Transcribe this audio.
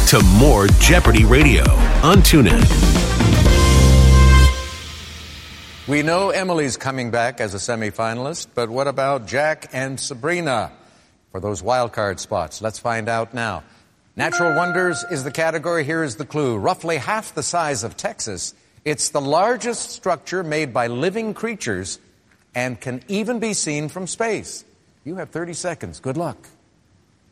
to more Jeopardy Radio on TuneIn. We know Emily's coming back as a semifinalist, but what about Jack and Sabrina for those wild card spots? Let's find out now. Natural wonders is the category. Here is the clue. Roughly half the size of Texas, it's the largest structure made by living creatures and can even be seen from space. You have 30 seconds. Good luck.